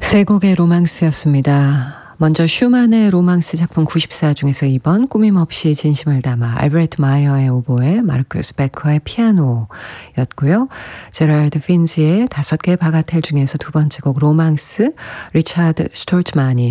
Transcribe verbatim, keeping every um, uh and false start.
세 곡의 로망스였습니다. 먼저 슈만의 로망스 작품 구십사 중에서 이 번 꾸밈없이 진심을 담아 알브레트 마이어의 오보에 마르쿠스 베커의 피아노였고요. 제랄드 핀즈의 다섯 개의 바가텔 중에서 두 번째 곡 로망스 리차드 스톨트만이